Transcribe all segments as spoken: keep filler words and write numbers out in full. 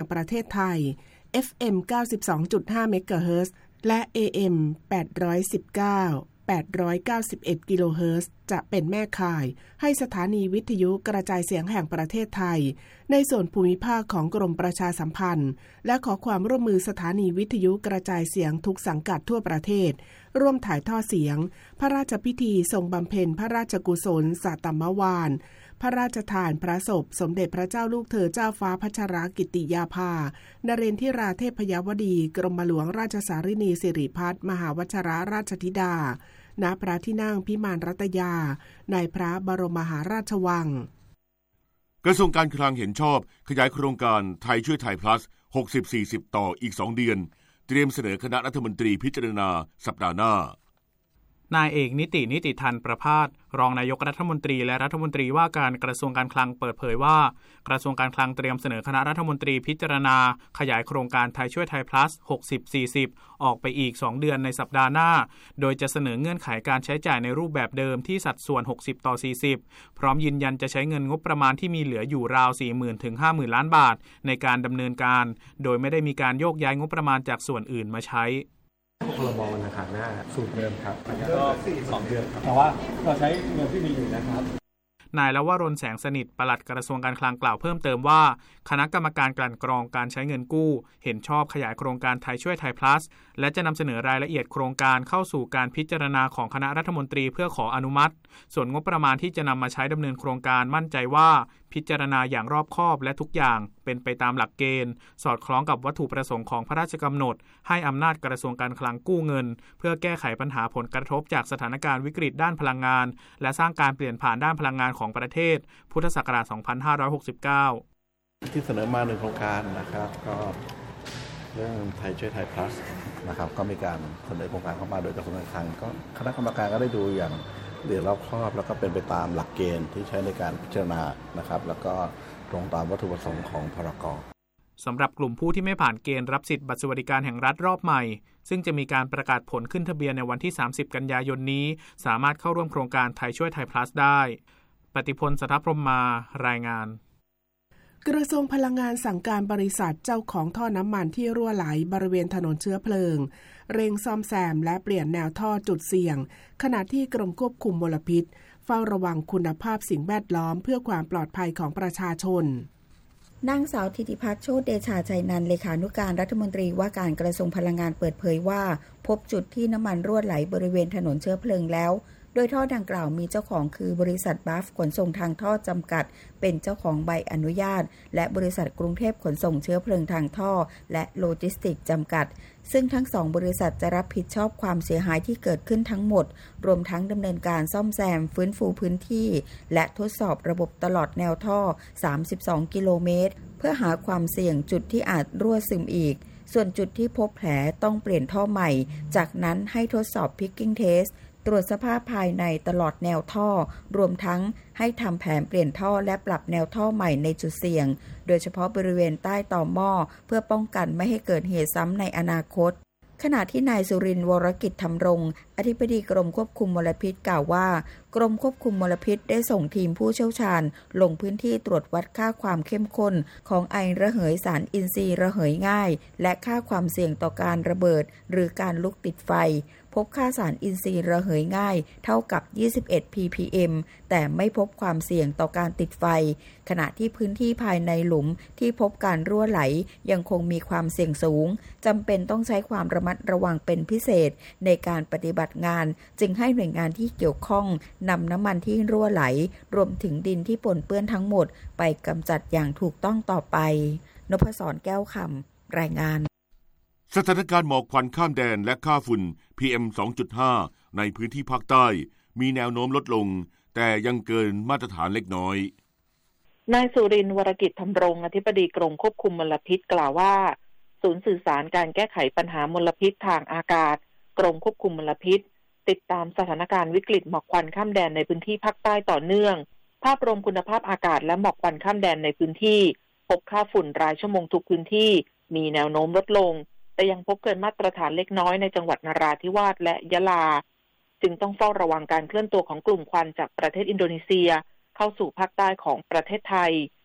ประเทศไทย เอฟ เอ็ม เก้าสิบสองจุดห้า เมกะเฮิรตซ์และ เอ เอ็ม แปดร้อยสิบเก้า แปดร้อยเก้าสิบเอ็ด กิโลเฮิรตซ์จะเป็นแม่ข่ายให้สถานีวิทยุกระจายเสียงแห่งประเทศไทยในส่วนภูมิภาคของกรมประชาสัมพันธ์และขอความร่วมมือสถานีวิทยุกระจายเสียงทุกสังกัดทั่วประเทศร่วมถ่ายทอดเสียงพระราชพิธีทรงบำเพ็ญพระราชกุศลสัตมวาลพระราชทานพระศพสมเด็จพระเจ้าลูกเธอเจ้าฟ้าพัชรกิติยาภานเรนทิราเทพยวดีกรมหลวงราชสารินีสิริพัฒน์มหาวชรราชธิดาณพระที่นั่งพิมานรัตยาในพระบรมมหาราชวังกระทรวงการคลังเห็นชอบขยายโครงการไทยช่วยไทย plus หกสิบ สี่สิบ ต่ออีกสองเดือนเตรียมเสนอคณะรัฐมนตรีพิจารณาสัปดาห์หน้านายเอกนิตินิติทันประภาสรองนายกรัฐมนตรีและรัฐมนตรีว่าการกระทรวงการคลังเปิดเผยว่ากระทรวงการคลังเตรียมเสนอคณะรัฐมนตรีพิจารณาขยายโครงการไทยช่วยไทย plus หกสิบ สี่สิบ ออกไปอีกสองเดือนในสัปดาห์หน้าโดยจะเสนอเงื่อนไขการใช้จ่ายในรูปแบบเดิมที่สัดส่วนหกสิบต่อสี่สิบพร้อมยืนยันจะใช้เงินงบประมาณที่มีเหลืออยู่ราว สี่หมื่น ถึง ห้าหมื่น ล้านบาทในการดำเนินการโดยไม่ได้มีการโยกย้ายงบประมาณจากส่วนอื่นมาใช้พรบวรรณคารหน้าสูตรเดิมครับก็สองเดือนครับแต่ว่าเราใช้เงินที่มีอยู่นะครับนายลวรนแสงสนิทปลัดกระทรวงการคลังกล่าวเพิ่มเติมว่าคณะกรรมการกลั่นกรองการใช้เงินกู้เห็นชอบขยายโครงการไทยช่วยไทย plus และจะนำเสนอรายละเอียดโครงการเข้าสู่การพิจารณาของคณะรัฐมนตรีเพื่อขออนุมัติส่วนงบประมาณที่จะนำมาใช้ดำเนินโครงการมั่นใจว่าพิจารณาอย่างรอบคอบและทุกอย่างเป็นไปตามหลักเกณฑ์สอดคล้องกับวัตถุประสงค์ของพระราชกำหนดให้อำนาจกระทรวงการคลังกู้เงินเพื่อแก้ไขปัญหาผลกระทบจากสถานการณ์วิกฤตด้านพลังงานและสร้างการเปลี่ยนผ่านด้านพลังงานของประเทศพุทธศักราชสองพันห้าร้อยหกสิบเก้าที่เสนอมาหนึ่งโครงการนะครับก็เรื่องไทยช่วยไทย plus นะครับก็มีการเสนอโครงการเข้ามาโดยกระทรวงการคลังก็คณะกรรมการก็ได้ดูอย่างละเอียดรอบคอบแล้วก็เป็นไปตามหลักเกณฑ์ที่ใช้ในการพิจารณานะครับแล้วก็ตรงตามวัตถุประสงค์ของพรก. สำหรับกลุ่มผู้ที่ไม่ผ่านเกณฑ์รับสิทธิบัตรสวัสดิการแห่งรัฐรอบใหม่ซึ่งจะมีการประกาศผลขึ้นทะเบียนในวันที่สามสิบกันยายนนี้สามารถเข้าร่วมโครงการไทยช่วยไทย plus ได้ปฏิพล สัทธพรหมมารายงานกระทรวงพลังงานสั่งการบริษัทเจ้าของท่อน้ำมันที่รั่วไหลบริเวณถนนเชื้อเพลิงเร่งซ่อมแซมและเปลี่ยนแนวท่อจุดเสี่ยงขณะที่กรมควบคุมมลพิษเฝ้าระวังคุณภาพสิ่งแวดล้อมเพื่อความปลอดภัยของประชาชนนางสาวธิติพัฒน์โชติเดชาชัยนันท์เลขานุการรัฐมนตรีว่าการกระทรวงพลังงานเปิดเผยว่าพบจุดที่น้ำมันรั่วไหลบริเวณถนนเชื้อเพลิงแล้วโดยท่อดังกล่าวมีเจ้าของคือบริษัทบัฟขนส่งทางท่อจำกัดเป็นเจ้าของใบอนุญาตและบริษัทกรุงเทพขนส่งเชื้อเพลิงทางท่อและโลจิสติกส์จำกัดซึ่งทั้งสองบริษัทจะรับผิดชอบความเสียหายที่เกิดขึ้นทั้งหมดรวมทั้งดำเนินการซ่อมแซมฟื้นฟูพื้นที่และทดสอบระบบตลอดแนวท่อสามสิบสองกิโลเมตรเพื่อหาความเสี่ยงจุดที่อาจรั่วซึมอีกส่วนจุดที่พบแผลต้องเปลี่ยนท่อใหม่จากนั้นให้ทดสอบ Picking Test ตรวจสภาพภายในตลอดแนวท่อรวมทั้งให้ทำแผนเปลี่ยนท่อและปรับแนวท่อใหม่ในจุดเสี่ยงโดยเฉพาะบริเวณใต้ต่อหม้อเพื่อป้องกันไม่ให้เกิดเหตุซ้ำในอนาคตขณะที่นายสุรินทร์วรกิจธรรมรงค์อธิบดีกรมควบคุมมลพิษกล่าวว่ากรมควบคุมมลพิษได้ส่งทีมผู้เชี่ยวชาญลงพื้นที่ตรวจวัดค่าความเข้มข้นของไอระเหยสารอินทรีย์ระเหยง่ายและค่าความเสี่ยงต่อการระเบิดหรือการลุกติดไฟพบค่าสารอินทรีย์ระเหยง่ายเท่ากับยี่สิบเอ็ด พี พี เอ็ม แต่ไม่พบความเสี่ยงต่อการติดไฟขณะที่พื้นที่ภายในหลุมที่พบการรั่วไหลยังคงมีความเสี่ยงสูงจำเป็นต้องใช้ความระมัดระวังเป็นพิเศษในการปฏิบัติงานจึงให้หน่วยงานที่เกี่ยวข้องนำน้ำมันที่รั่วไหลรวมถึงดินที่ปนเปื้อนทั้งหมดไปกำจัดอย่างถูกต้องต่อไปนพศรแก้วคำรายงานสถานการณ์หมอกควันข้ามแดนและค่าฝุ่น พี เอ็ม สองจุดห้า ในพื้นที่ภาคใต้มีแนวโน้มลดลงแต่ยังเกินมาตรฐานเล็กน้อยนายสุรินทร์วรกิจธรรมรงค์อธิบดีกรมควบคุมมลพิษกล่าวว่าศูนย์สื่อสารการแก้ไขปัญหามลพิษทางอากาศกรมควบคุมมลพิษติดตามสถานการณ์วิกฤตหมอกควันข้ามแดนในพื้นที่ภาคใต้ต่อเนื่องภาพรวมคุณภาพอากาศและหมอกควันข้ามแดนในพื้นที่พบค่าฝุ่นรายชั่วโมงทุกพื้นที่มีแนวโน้มลดลงแต่ยังพบเกินมาตรฐานเล็กน้อยในจังหวัดนราธิวาสและยะลาจึงต้องเฝ้าระวังการเคลื่อนตัวของกลุ่มควันจากประเทศอินโดนีเซียเข้าสู่ภาคใต้ของประเทศไทย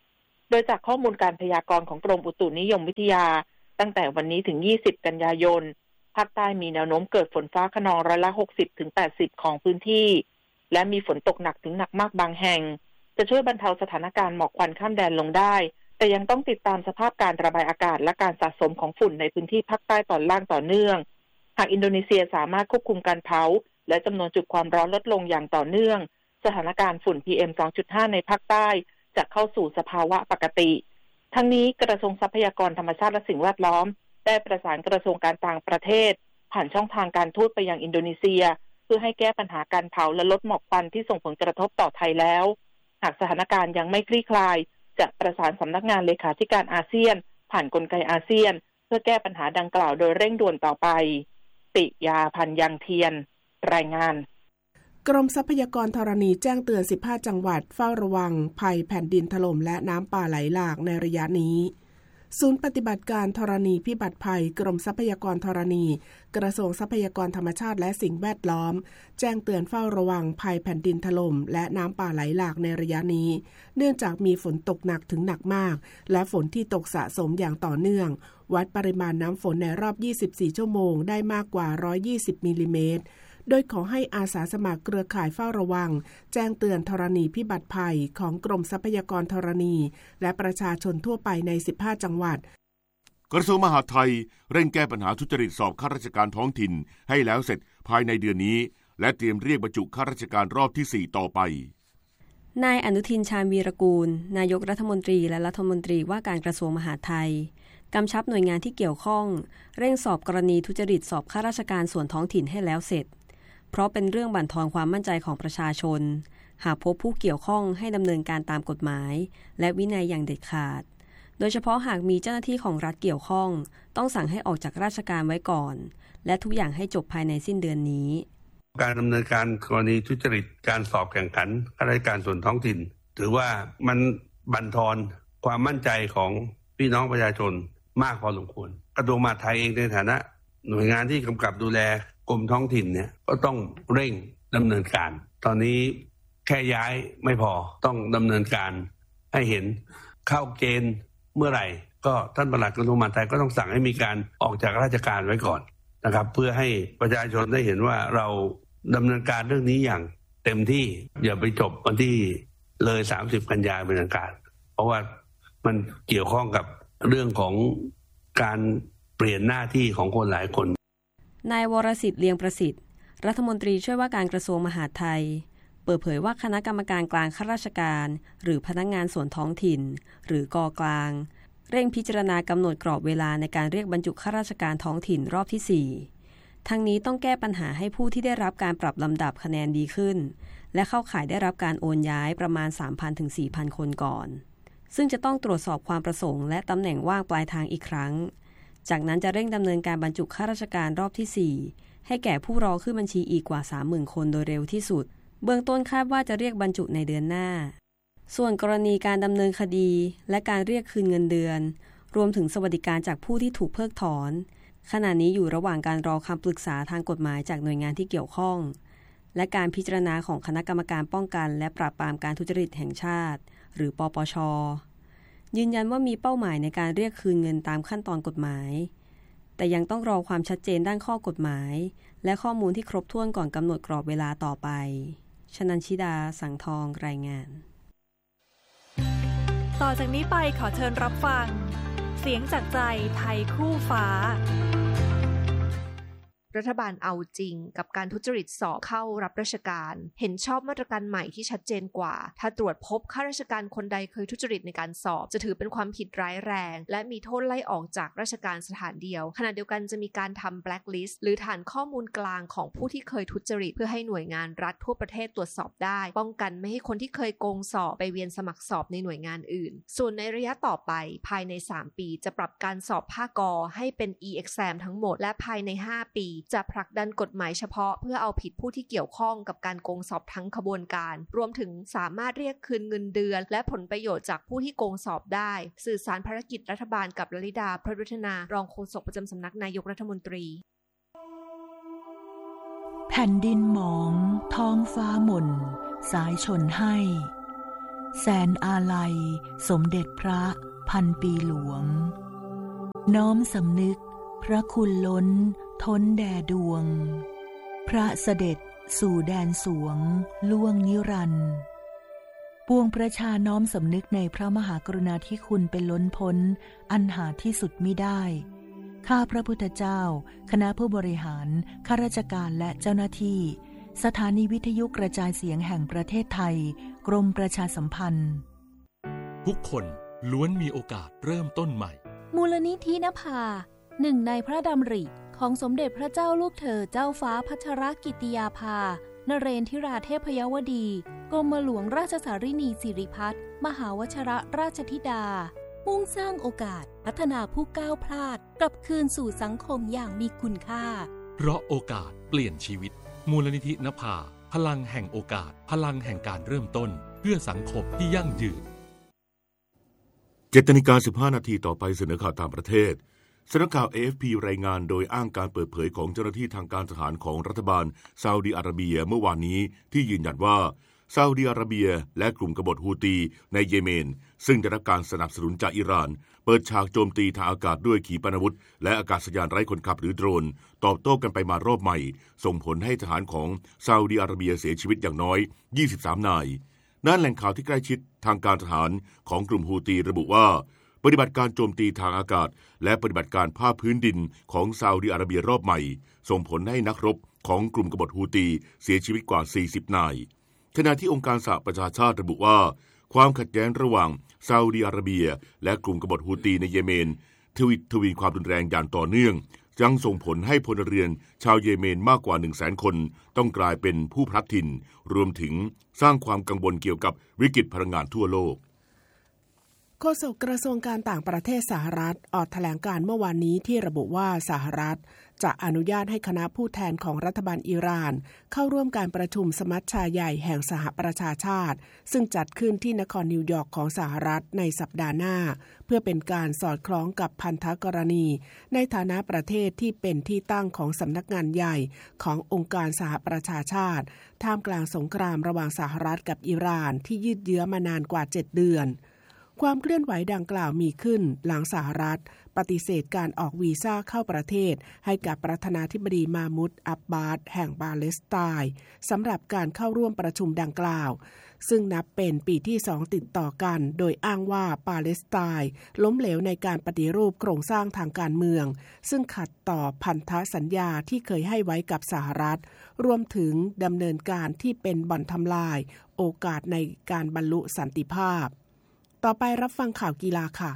โดยจากข้อมูลการพยากรณ์ของกรมอุตุนิยมวิทยาตั้งแต่วันนี้ถึงยี่สิบกันยายนภาคใต้มีแนวโน้มเกิดฝนฟ้าคะนองร้อยละ หกสิบถึงแปดสิบ ของพื้นที่และมีฝนตกหนักถึงหนักมากบางแห่งจะช่วยบรรเทาสถานการณ์หมอกควันข้ามแดนลงได้แต่ยังต้องติดตามสภาพการระบายอากาศและการสะสมของฝุ่นในพื้นที่ภาคใต้ตอนล่างต่อเนื่องหากอินโดนีเซียสามารถควบคุมการเผาและจำนวนจุดความร้อนลดลงอย่างต่อเนื่องสถานการณ์ฝุ่น พี เอ็ม สองจุดห้า ในภาคใต้จะเข้าสู่สภาวะปกติทั้งนี้กระทรวงทรัพยากรธรรมชาติและสิ่งแวดล้อมได้ประสานกระทรวงการต่างประเทศผ่านช่องทางการทูตไปยังอินโดนีเซียเพื่อให้แก้ปัญหาการเผาและลดหมอกควันที่ส่งผลกระทบต่อไทยแล้วหากสถานการณ์ยังไม่คลี่คลายจะประสานสำนักงานเลขาธิการอาเซียนผ่านกลไกอาเซียนเพื่อแก้ปัญหาดังกล่าวโดยเร่งด่วนต่อไปปิยาพันธ์ยังเทียนรายงานกรมทรัพยากรธรณีแจ้งเตือนสิบห้าจังหวัดเฝ้าระวังภัยแผ่นดินถล่มและน้ำป่าไหลหลากในระยะนี้ศูนย์ปฏิบัติการธรณีพิบัติภัยกรมทรัพยากรธรณีกระทรวงทรัพยากรธรรมชาติและสิ่งแวดล้อมแจ้งเตือนเฝ้าระวังภัยแผ่นดินถล่มและน้ำป่าไหลหลากในระยะนี้เนื่องจากมีฝนตกหนักถึงหนักมากและฝนที่ตกสะสมอย่างต่อเนื่องวัดปริมาณน้ำฝนในรอบยี่สิบสี่ชั่วโมงได้มากกว่าหนึ่งร้อยยี่สิบมิลลิเมตรโดยขอให้อาสาสมัครเครือข่ายเฝ้าระวังแจ้งเตือนธรณีพิบัติภัยของกรมทรัพยากรธรณีและประชาชนทั่วไปในสิบห้าจังหวัดกระทรวงมหาดไทยเร่งแก้ปัญหาทุจริตสอบข้าราชการท้องถิ่นให้แล้วเสร็จภายในเดือนนี้และเตรียมเรียกบรรจุข้าราชการรอบที่สี่ต่อไปนายอนุทินชาญวีรกูลนายกรัฐมนตรีและรัฐมนตรีว่าการกระทรวงมหาดไทยกำชับหน่วยงานที่เกี่ยวข้องเร่งสอบกรณีทุจริตสอบข้าราชการส่วนท้องถิ่นให้แล้วเสร็จเพราะเป็นเรื่องบั่นทอนความมั่นใจของประชาชนหากพบผู้เกี่ยวข้องให้ดำเนินการตามกฎหมายและวินัยอย่างเด็ดขาดโดยเฉพาะหากมีเจ้าหน้าที่ของรัฐเกี่ยวข้องต้องสั่งให้ออกจากราชการไว้ก่อนและทุกอย่างให้จบภายในสิ้นเดือนนี้การดำเนินการกรณีทุจริตการสอบแข่งขันข้าราชการส่วนท้องถิ่นถือว่ามันบั่นทอนความมั่นใจของพี่น้องประชาชนมากพอสมควรกระทรวงมหาดไทยเองในฐานะหน่วยงานที่กำกับดูแลกรมท้องถิ่นเนี่ยก็ต้องเร่งดำเนินการตอนนี้แค่ย้ายไม่พอต้องดำเนินการให้เห็นเข้าเกณฑ์เมื่อไหร่ก็ท่านปลัดกระทรวงมหาดไทยก็ต้องสั่งให้มีการออกจากราชการไว้ก่อนนะครับเพื่อให้ประชาชนได้เห็นว่าเราดำเนินการเรื่องนี้อย่างเต็มที่อย่าไปจบวันที่เลยสามสิบกันยายนเป็นอันขาดเพราะว่ามันเกี่ยวข้องกับเรื่องของการเปลี่ยนหน้าที่ของคนหลายคนนายวรสิทธิ์เลียงประสิทธิ์รัฐมนตรีช่วยว่าการกระทรวงมหาดไทยเปิดเผยว่าคณะกรรมการกลางข้าราชการหรือพนักงานส่วนท้องถิ่นหรือกกลางเร่งพิจารณากำหนดกรอบเวลาในการเรียกบรรจุข้าราชการท้องถิ่นรอบที่สี่ทั้งนี้ต้องแก้ปัญหาให้ผู้ที่ได้รับการปรับลำดับคะแนนดีขึ้นและเข้าข่ายได้รับการโอนย้ายประมาณ สามพันถึงสี่พัน คนก่อนซึ่งจะต้องตรวจสอบความประสงค์และตำแหน่งว่างปลายทางอีกครั้งจากนั้นจะเร่งดำเนินการบรรจุข้าราชการรอบที่สี่ให้แก่ผู้รอขึ้นบัญชีอีกกว่า สามหมื่น คนโดยเร็วที่สุดเบื้องต้นคาดว่าจะเรียกบรรจุในเดือนหน้าส่วนกรณีการดำเนินคดีและการเรียกคืนเงินเดือนรวมถึงสวัสดิการจากผู้ที่ถูกเพิกถอนขณะนี้อยู่ระหว่างการรอคำปรึกษาทางกฎหมายจากหน่วยงานที่เกี่ยวข้องและการพิจารณาของคณะกรรมการป้องกันและปราบปรามการทุจริตแห่งชาติหรือปปช.ยืนยันว่ามีเป้าหมายในการเรียกคืนเงินตามขั้นตอนกฎหมายแต่ยังต้องรอความชัดเจนด้านข้อกฎหมายและข้อมูลที่ครบถ้วนก่อนกำหนดกรอบเวลาต่อไปชนันชิดาสังทองรายงานต่อจากนี้ไปขอเชิญรับฟังเสียงจากใจไทยคู่ฟ้ารัฐบาลเอาจริงกับการทุจริตสอบเข้ารับราชการเห็นชอบมาตรการใหม่ที่ชัดเจนกว่าถ้าตรวจพบข้าราชการคนใดเคยทุจริตในการสอบจะถือเป็นความผิดร้ายแรงและมีโทษไล่ออกจากราชการสถานเดียวขณะเดียวกันจะมีการทำ blacklist หรือฐานข้อมูลกลางของผู้ที่เคยทุจริตเพื่อให้หน่วยงานรัฐทั่วประเทศตรวจสอบได้ป้องกันไม่ให้คนที่เคยโกงสอบไปเวียนสมัครสอบในหน่วยงานอื่นส่วนในระยะต่อไปภายในสามปีจะปรับการสอบภาคกให้เป็น e-exam ทั้งหมดและภายในห้าปีจะผลักดันกฎหมายเฉพาะเพื่อเอาผิดผู้ที่เกี่ยวข้องกับการโกงสอบทั้งขบวนการรวมถึงสามารถเรียกคืนเงินเดือนและผลประโยชน์จากผู้ที่โกงสอบได้สื่อสารภารกิจรัฐบาลกับลลิดาพระวัฒนารองโฆษกประจำสำนักนายกรัฐมนตรีแผ่นดินหมองท้องฟ้าหม่นสายชนให้แสนอาลัยสมเด็จพระพันปีหลวงน้อมสำนึกพระคุณล้นท้นแด่ดวงพระเสด็จสู่แดนสวงล่วงนิรันดร์ปวงประชาน้อมสำนึกในพระมหากรุณาธิคุณเป็นล้นพ้นอันหาที่สุดมิได้ข้าพระพุทธเจ้าคณะผู้บริหารข้าราชการและเจ้าหน้าที่สถานีวิทยุกระจายเสียงแห่งประเทศไทยกรมประชาสัมพันธ์ทุกคนล้วนมีโอกาสเริ่มต้นใหม่มูลนิธินภาหนึ่งในพระดำริของสมเด็จพระเจ้าลูกเธอเจ้าฟ้าพัชรกิติยาภานเรนทิราเทพยวดีกรมหลวงราชสารินีสิริพัฒน์มหาวชิรราชธิดามุ่งสร้างโอกาสพัฒนาผู้ก้าวพลาดกลับคืนสู่สังคมอย่างมีคุณค่าเพราะโอกาสเปลี่ยนชีวิตมูลนิธินภาพลังแห่งโอกาสพลังแห่งการเริ่มต้นเพื่อสังคมที่ยั่งยืนเจ็ดนาฬิกาสิบห้านาทีต่อไปเสนอข่าวต่างประเทศสำนักข่าว เอ เอฟ พี รายงานโดยอ้างการเปิดเผยของเจ้าหน้าที่ทางการทหารของรัฐบาลซาอุดิอาระเบียเมื่อวานนี้ที่ยืนยันว่าซาอุดิอาระเบียและกลุ่มกบฏฮูตีในเยเมนซึ่งได้รับการสนับสนุนจากอิหร่านเปิดฉากโจมตีทางอากาศด้วยขีปนาวุธและอากาศยานไร้คนขับหรือโดรนตอบโต้กันไปมารอบใหม่ส่งผลให้ทหารของซาอุดิอาระเบียเสียชีวิตอย่างน้อยยี่สิบสามนายด้านแหล่งข่าวที่ใกล้ชิดทางการทหารของกลุ่มฮูตีระบุว่าปฏิบัติการโจมตีทางอากาศและปฏิบัติการภาคพื้นดินของซาอุดิอาระเบียรอบใหม่ส่งผลให้นักรบของกลุ่มกบฏฮูตีเสียชีวิตกว่าสี่สิบนายขณะที่องค์การสหประชาชาติระบุว่าความขัดแย้งระหว่างซาอุดิอาระเบียและกลุ่มกบฏฮูตีในเยเมนทวีทวีความรุนแรงอย่างต่อเนื่องยังส่งผลให้พลเรือนชาวเยเมนมากกว่า หนึ่งแสน คนต้องกลายเป็นผู้พลัดถิ่นรวมถึงสร้างความกังวลเกี่ยวกับวิกฤตพลังงานทั่วโลกโฆษกกระทรวงการต่างประเทศสหรัฐออกแถลงการเมื่อวานนี้ที่ระบุว่าสหรัฐจะอนุญาตให้คณะผู้แทนของรัฐบาลอิหร่านเข้าร่วมการประชุมสมัชชาใหญ่แห่งสหประชาชาติซึ่งจัดขึ้นที่นครนิวยอร์กของสหรัฐในสัปดาห์หน้าเพื่อเป็นการสอดคล้องกับพันธกรณีในฐานะประเทศที่เป็นที่ตั้งของสำนักงานใหญ่ขององค์การสหประชาชาติท่ามกลางสงครามระหว่างสหรัฐกับอิหร่านที่ยืดเยื้อมานานกว่าเจ็ดเดือนความเคลื่อนไหวดังกล่าวมีขึ้นหลังสหรัฐปฏิเสธการออกวีซ่าเข้าประเทศให้กับประธานาธิบดีมามุดอับบาสแห่งปาเลสไตน์สำหรับการเข้าร่วมประชุมดังกล่าวซึ่งนับเป็นปีที่สองติดต่อกันโดยอ้างว่าปาเลสไตน์ล้มเหลวในการปฏิรูปโครงสร้างทางการเมืองซึ่งขัดต่อพันธสัญญาที่เคยให้ไว้กับสหรัฐรวมถึงดำเนินการที่เป็นบ่อนทำลายโอกาสในการบรรลุสันติภาพต่อไปรับฟังข่าวกีฬาค่ะ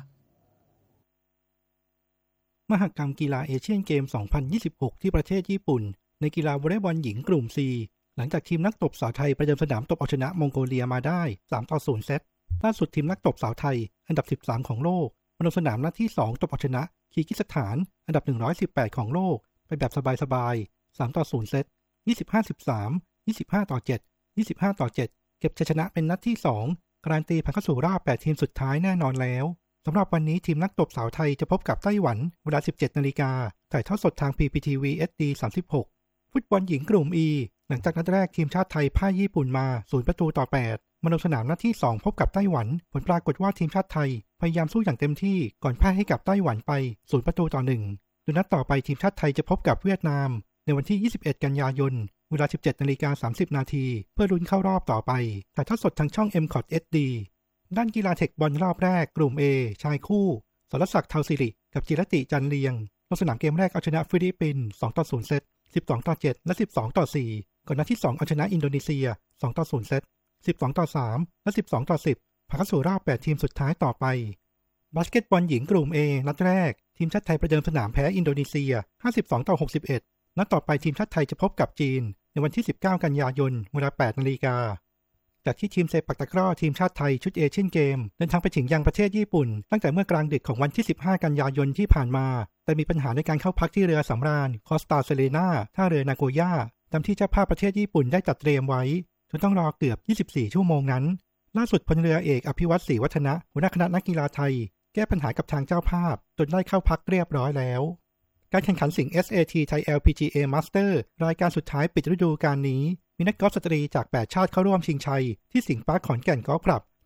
มหกรรมกีฬาเอเชียนเกม สองพันยี่สิบหก ที่ประเทศญี่ปุ่นในกีฬาวอลเลย์บอลหญิงกลุ่ม C หลังจากทีมนักตบสาวไทยประเดิมสนามตบเอาชนะมองโกเลียมาได้ สามต่อศูนย์ เซตล่าสุดทีมนักตบสาวไทยอันดับสิบสามของโลกประเดิมสนามนัดที่สองตบเอาชนะคีร์กิสถานอันดับหนึ่งร้อยสิบแปดของโลกไปแบบสบายๆสามต่อศูนย์ เซต ยี่สิบห้า สิบสาม ยี่สิบห้าต่อเจ็ด ยี่สิบห้าต่อเจ็ดเก็บชัยชนะเป็นนัดที่สองการันตีผ่านเข้าสู่รอบแปดทีมสุดท้ายแน่นอนแล้วสำหรับวันนี้ทีมนักตบสาวไทยจะพบกับไต้หวันเวลา สิบเจ็ดนาฬิกาถ่ายทอดสดทาง พี พี ที วี เอช ดี สามสิบหก ฟุตบอลหญิงกลุ่ม E หลังจากนัดแรกทีมชาติไทยพ่ายญี่ปุ่นมาศูนย์ประตูต่อแปดมาลงสนามนัดที่สองพบกับไต้หวันผลปรากฏว่าทีมชาติไทยพยายามสู้อย่างเต็มที่ก่อนพ่ายให้กับไต้หวันไปศูนย์ประตูต่อหนึ่งโดยนัดต่อไปทีมชาติไทยจะพบกับเวียดนามในวันที่ยี่สิบเอ็ดกันยายนเวลา สิบเจ็ดนาฬิกาสามสิบนาทีเพื่อลุ้นเข้ารอบต่อไปถ่ายทอดสดทางช่อง เอ็ม คอท เอช ดี ด้านกีฬาเทคบอลรอบแรกกลุ่ม A ชายคู่สรศักดิ์เทาสิริกับจิรติจันเลียงลงสนามเกมแรกเอาชนะฟิลิปปินส์สองต่อศูนย์ เซตสิบสองต่อเจ็ดและสิบสองต่อสี่ก่อนนัดที่สองเอาชนะอินโดนีเซียสองต่อศูนย์ เซตสิบสองต่อสามและสิบสองต่อสิบผ่านเข้าสู่รอบแปดทีมสุดท้ายต่อไปบาสเกตบอลหญิงกลุ่ม A นัดแรกทีมชาติไทยประเดิมสนามแพ้อินโดนีเซียห้าสิบสองต่อหกสิบเอ็ดนัดต่อไปทีมชาติไทยจะพบกับจีนในวันที่สิบเก้ากันยายนเวลาแปดนาฬิกาจากที่ทีมเซปักตะกร้อทีมชาติไทยชุดเอเชียนเกมเดินทางไปถึงยังประเทศญี่ปุ่นตั้งแต่เมื่อกลางดึกของวันที่สิบห้ากันยายนที่ผ่านมาแต่มีปัญหาในการเข้าพักที่เรือสำราญคอสตาเซเลนาท่าเรือนาโกย่าตามที่เจ้าภาพประเทศญี่ปุ่นได้จัดเตรียมไว้จนต้องรอเกือบยี่สิบสี่ชั่วโมงนั้นล่าสุดพลเรือเอกอภิวัตรศรีวัฒนะหัวหน้าคณะนักกีฬาไทยแก้ปัญหากับทางเจ้าภาพจนได้เข้าพักเรียบร้อยแล้วการแข่งขันสิงห์ เอส เอ ที Thai แอล พี จี เอ Master รายการสุดท้ายปิดฤดูกาลนี้มีนักกอล์ฟสตรีจากแปดชาติเข้าร่วมชิงชัยที่สิงห์ปาร์คขอนแก่นกอล์ฟคลับ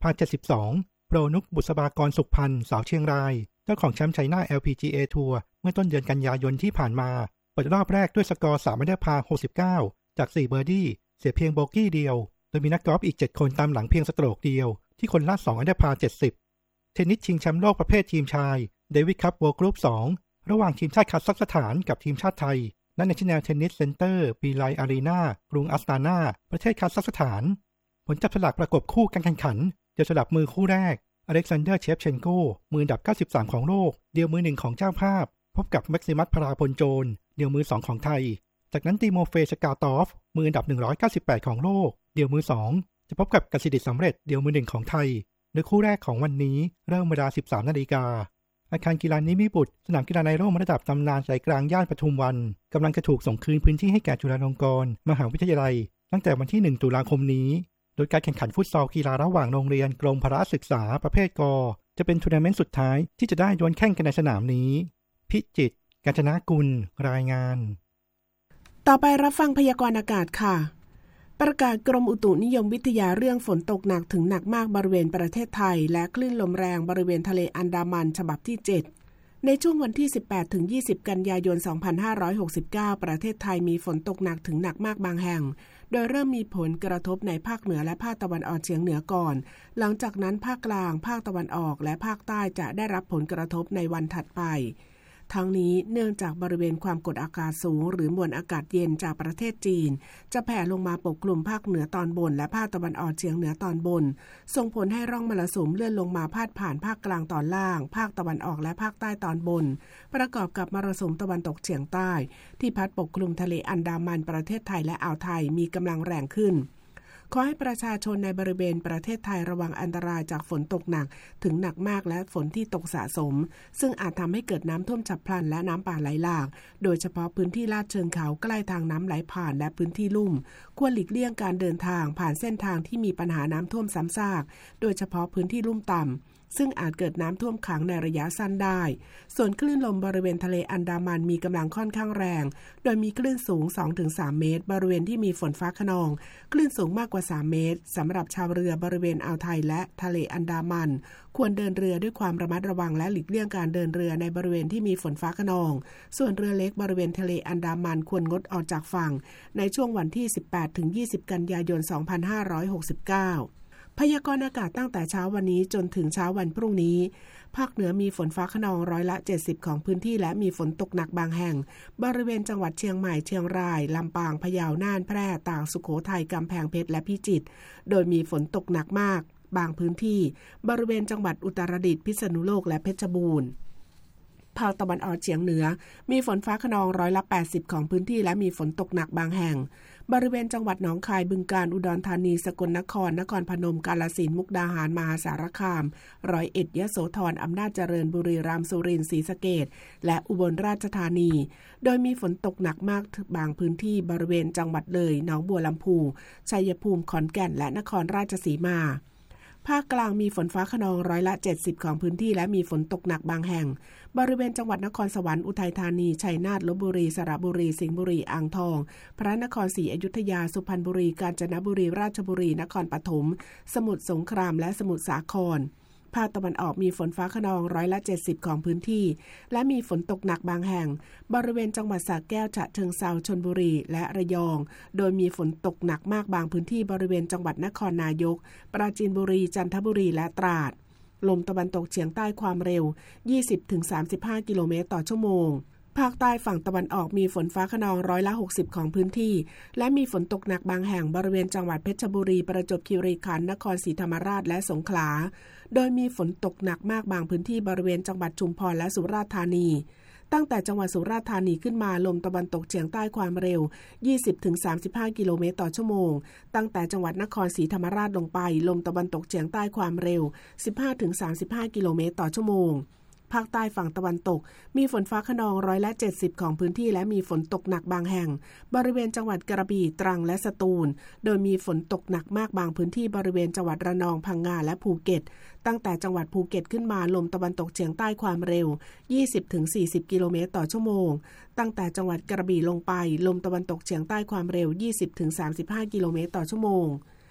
พา เจ็ดสิบสอง โปรนุกบุษบากรสุขพันธ์สาวเชียงรายเจ้าของแชมป์ไชน่า แอล พี จี เอ ทัวร์เมื่อต้นเดือนกันยายนที่ผ่านมาเปิดรอบแรกด้วยสกอร์สามอันเดอร์พาหกสิบเก้าจากสี่เบอร์ดี้เสียเพียงโบกี้เดียวโดยมีนักกอล์ฟอีกเจ็ดคนตามหลังเพียงสโตรกเดียวที่คนละสองอันเดอร์พาเจ็ดสิบเทนนิสชิงแชมป์โลกประเภททีมชายเดวิดคัพเวิลด์กรุ๊ปสองระหว่างทีมชาติคาซัคสถานกับทีมชาติไทยณ National Tennis Center บีไลอารีนากรุงอัสตานาประเทศคาซัคสถานผลจับสลากประกบคู่การแข่งขันจะสลับมือคู่แรกอเล็กซานเดอร์เชฟเชนโกมืออันดับเก้าสิบสามของโลกเดียวมือหนึ่งของเจ้าภาพพบกับแม็กซิมัสพราพลโจนเดียวมือสองของไทยจากนั้นติโมเฟสกาตอฟมืออันดับหนึ่งร้อยเก้าสิบแปดของโลกเดียวมือสองจะพบกับกสิดิษฐ์สำเร็จเดียวมือหนึ่งของไทยโดยคู่แรกของวันนี้เริ่มเวลา สิบสามนาฬิกาอาคารกีฬานิมิบุตรสนามกีฬาในร่มระดับตำนานใจกลางย่านปทุมวันกำลังจะถูกส่งคืนพื้นที่ให้แก่จุฬาลงกรณ์มหาวิทยาลัยตั้งแต่วันที่หนึ่งตุลาคมนี้โดยการแข่งขันฟุตซอลกีฬาระหว่างโรงเรียนกรมพละศึกษาประเภทกจะเป็นทัวร์นาเมนต์สุดท้ายที่จะได้ดวลแข่งกันในสนามนี้พิจิตร กาญจนกุลรายงานต่อไปรับฟังพยากรณ์อากาศค่ะประกาศกรมอุตุนิยมวิทยาเรื่องฝนตกหนักถึงหนักมากบริเวณประเทศไทยและคลื่นลมแรงบริเวณทะเลอันดามันฉบับที่เจ็ดในช่วงวันที่ สิบแปดถึงยี่สิบ กันยายน สองพันห้าร้อยหกสิบเก้า ประเทศไทยมีฝนตกหนักถึงหนักมากบางแห่งโดยเริ่มมีผลกระทบในภาคเหนือและภาคตะวันออกเฉียงเหนือก่อนหลังจากนั้นภาคกลางภาคตะวันออกและภาคใต้จะได้รับผลกระทบในวันถัดไปทั้งนี้เนื่องจากบริเวณความกดอากาศสูงหรือมวลอากาศเย็นจากประเทศจีนจะแผ่ลงมาปกคลุมภาคเหนือตอนบนและภาคตะวันออกเฉียงเหนือตอนบนส่งผลให้ร่องมรสุมเลื่อนลงมาพาดผ่านภาคกลางตอนล่างภาคตะวันออกและภาคใต้ตอนบนประกอบกับมรสุมตะวันตกเฉียงใต้ที่พัดปกคลุมทะเลอันดามันประเทศไทยและอ่าวไทยมีกำลังแรงขึ้นขอให้ประชาชนในบริเวณประเทศไทยระวังอันตรายจากฝนตกหนักถึงหนักมากและฝนที่ตกสะสมซึ่งอาจทำให้เกิดน้ำท่วมฉับพลันและน้ำป่าไหลหลากโดยเฉพาะพื้นที่ลาดเชิงเขาใกล้ทางน้ำไหลผ่านและพื้นที่ลุ่มควรหลีกเลี่ยงการเดินทางผ่านเส้นทางที่มีปัญหาน้ำท่วมซ้ำซากโดยเฉพาะพื้นที่ลุ่มต่ำซึ่งอาจเกิดน้ำท่วมขังในระยะสั้นได้ส่วนคลื่นลมบริเวณทะเลอันดามันมีกำลังค่อนข้างแรงโดยมีคลื่นสูง สองถึงสาม เมตรบริเวณที่มีฝนฟ้าคะนองคลื่นสูงมากกว่าสามเมตรสำหรับชาวเรือบริเวณอ่าวไทยและทะเลอันดามันควรเดินเรือด้วยความระมัดระวังและหลีกเลี่ยงการเดินเรือในบริเวณที่มีฝนฟ้าคะนองส่วนเรือเล็กบริเวณทะเลอันดามันควรงดออกจากฝั่งในช่วงวันที่ สิบแปดถึงยี่สิบ กันยายน สองพันห้าร้อยหกสิบเก้าพยากรณ์อากาศตั้งแต่เช้าวันนี้จนถึงเช้าวันพรุ่งนี้ภาคเหนือมีฝนฟ้าคะนองร้อยละเจ็ดสิบของพื้นที่และมีฝนตกหนักบางแห่งบริเวณจังหวัดเชียงใหม่เชียงรายลำปางพะเยาน่านแพร่ตากสุโขทัยกำแพงเพชรและพิจิตรโดยมีฝนตกหนักมากบางพื้นที่บริเวณจังหวัดอุตรดิตถ์พิษณุโลกและเพชรบูรณ์ภาคตะวันออกเฉียงเหนือมีฝนฟ้าคะนองร้อยละแปดสิบของพื้นที่และมีฝนตกหนักบางแห่งบริเวณจังหวัดหนองคายบึงกาฬอุดรธานีสกลนครนครพนมกาฬสินธุ์มุกดาหารมหาสารคามร้อยเอ็ดยโสธรอำนาจเจริญบุรีรัมย์สุรินทร์ศรีสะเกษและอุบลราชธานีโดยมีฝนตกหนักมากบางพื้นที่บริเวณจังหวัดเลยหนองบัวลำพูชัยภูมิขอนแก่นและนครราชสีมาภาคกลางมีฝนฟ้าคะนองร้อยละเจ็ดสิบของพื้นที่และมีฝนตกหนักบางแห่งบริเวณจังหวัดนครสวรรค์อุทัยธานีชัยนาทลพบุรีสระบุรีสิงห์บุรีอ่างทองพระนครศรีอยุธยาสุพรรณบุรีกาญจนบุรีราชบุรีนครปฐมสมุทรสงครามและสมุทรสาครภาคตะวันออกมีฝนฟ้าคะนองร้อยละเจ็ดสิบของพื้นที่และมีฝนตกหนักบางแห่งบริเวณจังหวัดสระแก้วฉะเชิงเทราชลบุรีและระยองโดยมีฝนตกหนักมากบางพื้นที่บริเวณจังหวัดนครนายกปราจีนบุรีจันทบุรีและตราดลมตะวันตกเฉียงใต้ความเร็ว ยี่สิบถึงสามสิบห้า กิโลเมตรต่อชั่วโมงภาคใต้ฝั่งตะวันออกมีฝนฟ้าคะนองร้อยละหกสิบของพื้นที่และมีฝนตกหนักบางแห่งบริเวณจังหวัดเพชรบุรีประจวบคีรีขันธ์นครศรีธรรมราชและสงขลาโดยมีฝนตกหนักมากบางพื้นที่บริเวณจังหวัดชุมพรและสุราษฎร์ธานีตั้งแต่จังหวัดสุราษฎร์ธานีขึ้นมาลมตะวันตกเฉียงใต้ความเร็ว ยี่สิบถึงสามสิบห้า กิโลเมตรต่อชั่วโมงตั้งแต่จังหวัดนครศรีธรรมราชลงไปลมตะวันตกเฉียงใต้ความเร็ว สิบห้าถึงสามสิบห้า กิโลเมตรต่อชั่วโมงภาคใต้ฝั่งตะวันตกมีฝนฟ้าคะนองร้อยละเจ็ดสิบของพื้นที่และมีฝนตกหนักบางแห่งบริเวณจังหวัดกระบี่ตรังและสตูลโดยมีฝนตกหนักมากบางพื้นที่บริเวณจังหวัดระนองพังงาและภูเก็ตตั้งแต่จังหวัดภูเก็ตขึ้นมาลมตะวันตกเฉียงใต้ความเร็ว ยี่สิบถึงสี่สิบ กิโลเมตรต่อชั่วโมงตั้งแต่จังหวัดกระบี่ลงไปลมตะวันตกเฉียงใต้ความเร็ว ยี่สิบถึงสามสิบห้า กิโลเมตรต่อชั่วโมง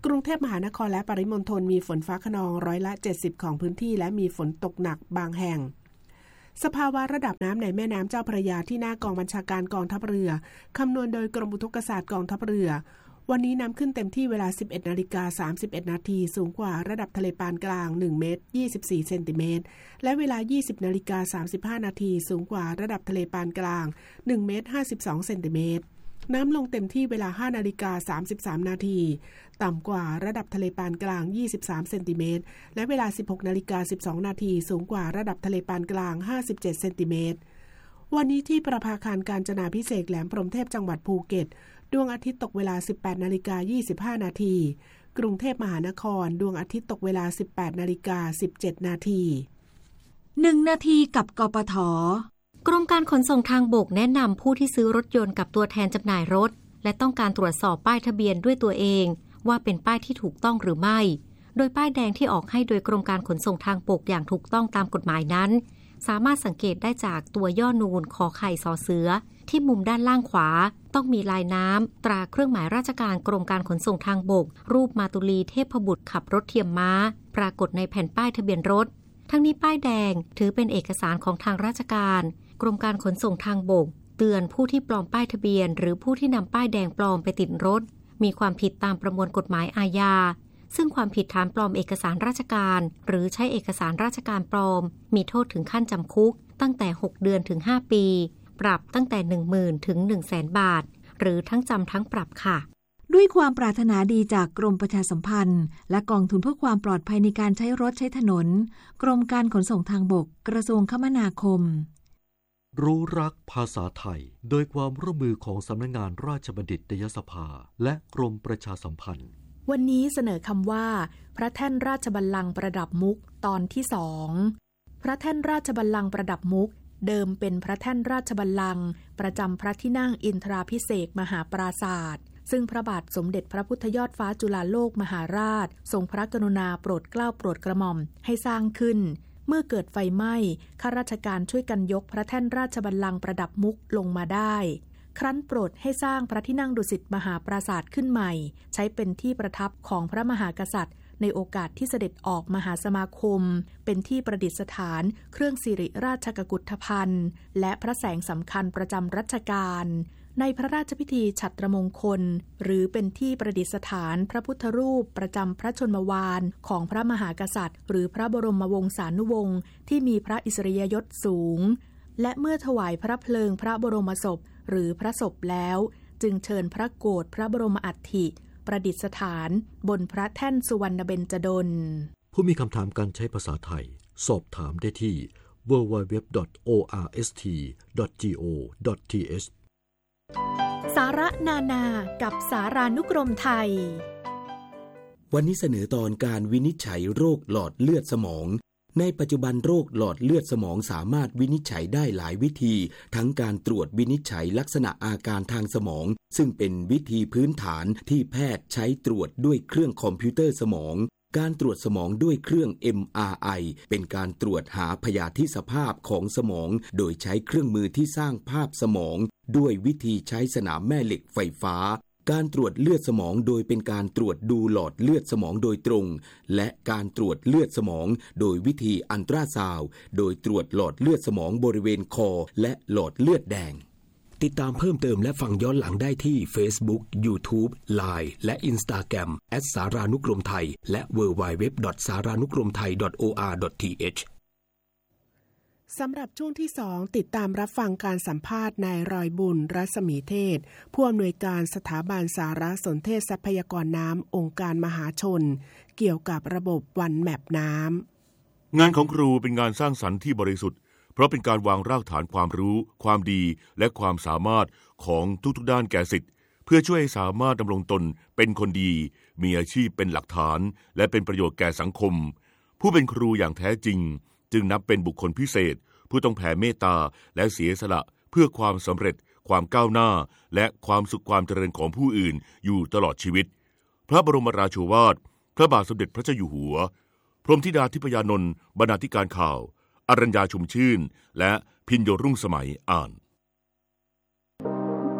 กรุงเทพมหานครและปริมณฑลมีฝนฟ้าคะนองร้อยละเจ็ดสิบของพื้นที่และมีฝนตกหนักบางแห่งสภาวะระดับน้ำในแม่น้ำเจ้าพระยาที่หน้ากองบัญชาการกองทัพเรือคำนวณโดยกรมอุทกศาสตร์กองทัพเรือวันนี้น้ำขึ้นเต็มที่เวลา สิบเอ็ดนาฬิกาสามสิบเอ็ดนาทีสูงกว่าระดับทะเลปานกลางหนึ่งเมตรยี่สิบสี่เซนติเมตรและเวลา ยี่สิบนาฬิกาสามสิบห้านาทีสูงกว่าระดับทะเลปานกลางหนึ่งเมตรห้าสิบสองเซนติเมตรน้ำลงเต็มที่เวลา ห้านาฬิกาสามสิบสามนาทีต่ำกว่าระดับทะเลปานกลางยี่สิบสามเซนติเมตรและเวลา สิบหกนาฬิกาสิบสองนาทีสูงกว่าระดับทะเลปานกลางห้าสิบเจ็ดเซนติเมตรวันนี้ที่ประภาคารกาญจนาภิเษกแหลมพรหมเทพจังหวัดภูเก็ตดวงอาทิตย์ตกเวลา สิบแปดนาฬิกายี่สิบห้านาทีกรุงเทพมหานครดวงอาทิตย์ตกเวลา สิบแปดนาฬิกาสิบเจ็ดนาทีหนึ่งนาทีกับกปท.กรมการขนส่งทางบกแนะนำผู้ที่ซื้อรถยนต์กับตัวแทนจำหน่ายรถและต้องการตรวจสอบป้ายทะเบียนด้วยตัวเองว่าเป็นป้ายที่ถูกต้องหรือไม่โดยป้ายแดงที่ออกให้โดยกรมการขนส่งทางบกอย่างถูกต้องตามกฎหมายนั้นสามารถสังเกตได้จากตัวย่อนูนขอไข่สอเสือที่มุมด้านล่างขวาต้องมีลายน้ำตราเครื่องหมายราชการกรมการขนส่งทางบกรูปมาตุลีเทพบุตรขับรถเทียมม้าปรากฏในแผ่นป้ายทะเบียนรถทั้งนี้ป้ายแดงถือเป็นเอกสารของทางราชการกรมการขนส่งทางบกเตือนผู้ที่ปลอมป้ายทะเบียนหรือผู้ที่นำป้ายแดงปลอมไปติดรถมีความผิดตามประมวลกฎหมายอาญาซึ่งความผิดฐานปลอมเอกสารราชการหรือใช้เอกสารราชการปลอมมีโทษถึงขั้นจำคุกตั้งแต่หกเดือนถึงห้าปีปรับตั้งแต่ หนึ่งหมื่น ถึง หนึ่งแสน บาทหรือทั้งจำทั้งปรับค่ะด้วยความปรารถนาดีจากกรมประชาสัมพันธ์และกองทุนเพื่อความปลอดภัยในการใช้รถใช้ถนนกรมการขนส่งทางบกกระทรวงคมนาคมรู้รักภาษาไทยโดยความร่วมมือของสำนักงานราชบัณฑิตยสภาและกรมประชาสัมพันธ์วันนี้เสนอคำว่าพระแท่นราชบัลลังก์ประดับมุกตอนที่สองพระแท่นราชบัลลังก์ประดับมุกเดิมเป็นพระแท่นราชบัลลังก์ประจำพระที่นั่งอินทราภิเษกมหาปราศาสตร์ซึ่งพระบาทสมเด็จพระพุทธยอดฟ้าจุฬาโลกมหาราชทรงพระกรุณาโปรดเกล้าโปรดกระหม่อมให้สร้างขึ้นเมื่อเกิดไฟไหม้ข้าราชการช่วยกันยกพระแท่นราชบัลลังก์ประดับมุกลงมาได้ครั้นโปรดให้สร้างพระที่นั่งดุสิตมหาปราสาทขึ้นใหม่ใช้เป็นที่ประทับของพระมหากษัตริย์ในโอกาสที่เสด็จออกมหาสมาคมเป็นที่ประดิษฐานเครื่องสิริราชกุฏภัณฑ์และพระแสงสำคัญประจำรัชกาลในพระราชพิธีฉัตรมงคลหรือเป็นที่ประดิษฐานพระพุทธรูปประจำพระชนมวาลของพระมหากษัตริย์หรือพระบรมวงศานุวงศ์ที่มีพระอิสริยยศสูงและเมื่อถวายพระเพลิงพระบรมศพหรือพระศพแล้วจึงเชิญพระโกฐพระบรมอัฐิประดิษฐานบนพระแท่นสุวรรณเบญจดลผู้มีคำถามการใช้ภาษาไทยสอบถามได้ที่ ดับเบิลยู ดับเบิลยู ดับเบิลยู ดอท โอ อาร์ เอส ที ดอท จี โอ ดอท ที เอชสาระนานากับสารานุกรมไทยวันนี้เสนอตอนการวินิจฉัยโรคหลอดเลือดสมองในปัจจุบันโรคหลอดเลือดสมองสามารถวินิจฉัยได้หลายวิธีทั้งการตรวจวินิจฉัยลักษณะอาการทางสมองซึ่งเป็นวิธีพื้นฐานที่แพทย์ใช้ตรวจด้วยเครื่องคอมพิวเตอร์สมองการตรวจสมองด้วยเครื่อง เอ็ม อาร์ ไอ เป็นการตรวจหาพยาธิสภาพของสมองโดยใช้เครื่องมือที่สร้างภาพสมองด้วยวิธีใช้สนามแม่เหล็กไฟฟ้าการตรวจเลือดสมองโดยเป็นการตรวจดูหลอดเลือดสมองโดยตรงและการตรวจเลือดสมองโดยวิธีอัลตราซาวด์โดยตรวจหลอดเลือดสมองบริเวณคอและหลอดเลือดแดงติดตามเพิ่มเติมและฟังย้อนหลังได้ที่ Facebook YouTube ไลน์ และ Instagram แอท สารานุกรมไทยและ ดับเบิลยู ดับเบิลยู ดับเบิลยู ดอท สารานุกรมไทย ดอท โอ อาร์ ดอท ที เอชสำหรับช่วงที่สองติดตามรับฟังการสัมภาษณ์นายรอยบุญรัศมีเทศผู้อำนวยการสถาบันสารสนเทศทรัพยากรน้ำองค์การมหาชนเกี่ยวกับระบบวันแมปน้ำงานของครูเป็นงานสร้างสรรค์ที่บริสุทธิ์เพราะเป็นการวางรากฐานความรู้ความดีและความสามารถของทุกๆด้านแก่ศิษย์เพื่อช่วยให้สามารถดำรงตนเป็นคนดีมีอาชีพเป็นหลักฐานและเป็นประโยชน์แก่สังคมผู้เป็นครูอย่างแท้จริงจึงนับเป็นบุคคลพิเศษผู้ต้องแผ่เมตตาและเสียสละเพื่อความสำเร็จความก้าวหน้าและความสุขความเจริญของผู้อื่นอยู่ตลอดชีวิตพระบรมราโชวาทพระบาทสมเด็จพระเจ้าอยู่หัวพรหมธิดาทิพยานนท์บรรณาธิการข่าวอรัญญาชุมชื่นและพิญโยรุ่งสมัยอ่าน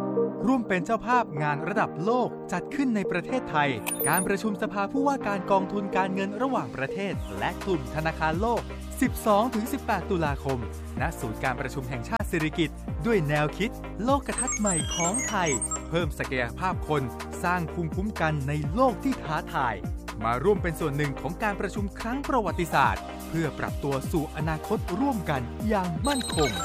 ร่วมเป็นเจ้าภาพงานระดับโลกจัดขึ้นในประเทศไทยการประชุมสภาผู้ว่าการกองทุนการเงินระหว่างประเทศและกลุ่มธนาคารโลก สิบสองถึงสิบแปด ตุลาคมณศูนย์การประชุมแห่งชาติสิริกิติ์ด้วยแนวคิดโลกทัศน์ใหม่ของไทยเพิ่มศักยภาพคนสร้างภูมิคุ้มกันในโลกที่ท้าทายมาร่วมเป็นส่วนหนึ่งของการประชุมครั้งประวัติศาสตร์เพื่อปรับตัวสู่อนาคตร่วมกันอย่างมั่นคง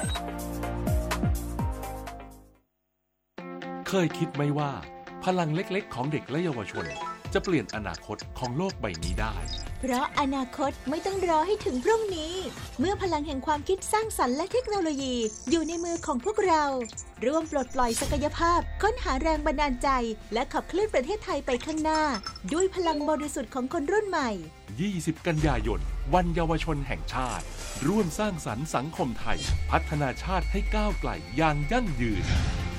เคยคิดไหมว่าพลังเล็กๆของเด็กและเยาวชนจะเปลี่ยนอนาคตของโลกใบนี้ได้เพราะอนาคตไม่ต้องรอให้ถึงพรุ่งนี้เมื่อพลังแห่งความคิดสร้างสรรค์และเทคโนโลยีอยู่ในมือของพวกเราร่วมปลดปล่อยศักยภาพค้นหาแรงบันดาลใจและขับเคลื่อนประเทศไทยไปข้างหน้าด้วยพลังบริสุทธิ์ของคนรุ่นใหม่ยี่สิบกันยายนวันเยาวชนแห่งชาติร่วมสร้างสรรค์สังคมไทยพัฒนาชาติให้ก้าวไกลอย่างยั่งยืน